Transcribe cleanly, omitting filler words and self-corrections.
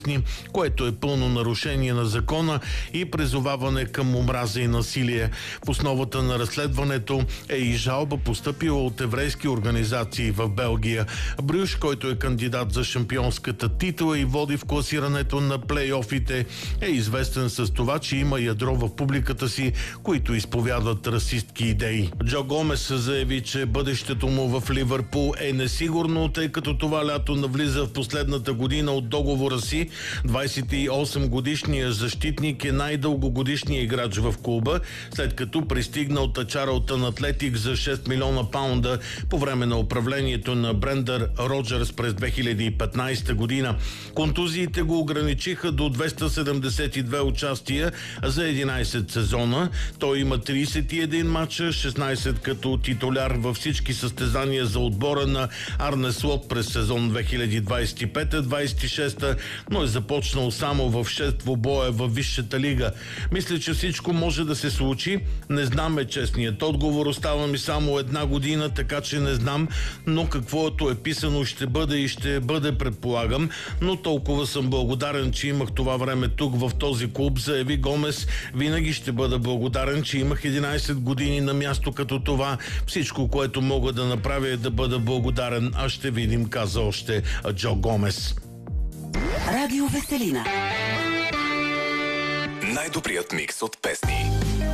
което е пълно нарушение на закона и призоваване към омраза и насилие. В основата на разследването е и жалба, постъпила от еврейски организации в Белгия. Брюш, който е кандидат за шампионската титла и води в класирането на плейофите, е известен с това, че има ядро в публиката си, които изповядат расистки идеи. Джо Гомес заяви, че бъдещето му в Ливърпул е несигурно, тъй като това лято навлиза в последната година от договора си. 28-годишният защитник е най-дългогодишният играч в клуба, след като пристигна от Чарлтън Атлетик за 6 милиона паунда по време на управлението на Брендан Роджерс през 2015 година. Контузиите го ограничиха до 272 участия за 11 сезона. Той има 31 мача, 16 като титуляр във всички състезания за отбора на Арне Слот през сезон 2025-26, но е започнал само в 6 двубоя във Висшата лига. Мисля, че всичко може да се случи. Не знам е честният отговор. Остава ми само една година, така че не знам, но каквото е писано ще бъде и ще бъде, предполагам. Но толкова съм благодарен, че имах това време тук в този клуб, заяви Гомес. Винаги ще бъда благодарен, че имах 11 години на място като това. Всичко, което мога да направя е да бъда благодарен. А ще видим, каза още Джо Гомес. Радио Веселина. Най-добрият микс от песни.